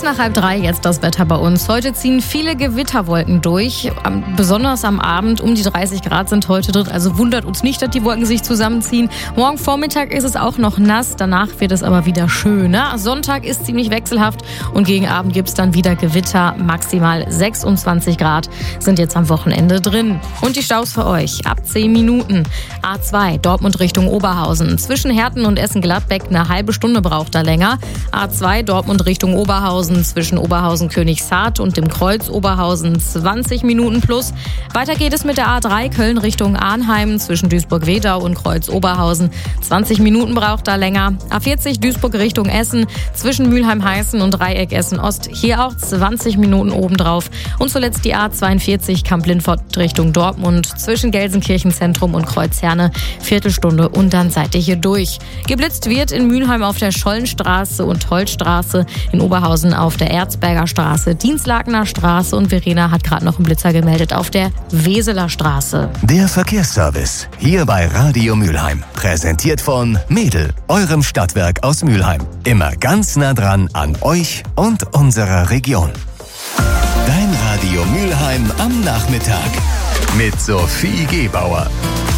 nach 2:30 jetzt das Wetter bei uns. Heute ziehen viele Gewitterwolken durch. Besonders am Abend um die 30 Grad sind heute drin. Also wundert uns nicht, dass die Wolken sich zusammenziehen. Morgen Vormittag ist es auch noch nass. Danach wird es aber wieder schöner. Sonntag ist ziemlich wechselhaft und gegen Abend gibt es dann wieder Gewitter. Maximal 26 Grad sind jetzt am Wochenende drin. Und die Staus für euch ab 10 Minuten. A2 Dortmund Richtung Oberhausen. Zwischen Herten und Essen-Gladbeck eine halbe Stunde braucht er länger. A2 Dortmund Richtung Oberhausen, zwischen Oberhausen-Königshardt und dem Kreuz Oberhausen 20 Minuten plus. Weiter geht es mit der A3 Köln Richtung Arnheim, zwischen Duisburg-Wedau und Kreuz Oberhausen. 20 Minuten braucht er länger. A40 Duisburg Richtung Essen, zwischen Mülheim-Heißen und Dreieck Essen-Ost. Hier auch 20 Minuten obendrauf. Und zuletzt die A42 Kamp-Lindfort Richtung Dortmund, zwischen Gelsenkirchen-Zentrum und Kreuz Herne. Viertelstunde und dann seid ihr hier durch. Geblitzt wird in Mülheim auf der Schollenstraße und Holzstraße, in Oberhausen auf der Erzberger Straße, Dienstlakener Straße und Verena hat gerade noch einen Blitzer gemeldet auf der Weseler Straße. Der Verkehrsservice hier bei Radio Mülheim. Präsentiert von Mädel, eurem Stadtwerk aus Mülheim. Immer ganz nah dran an euch und unserer Region. Dein Radio Mülheim am Nachmittag mit Sophie Gebauer.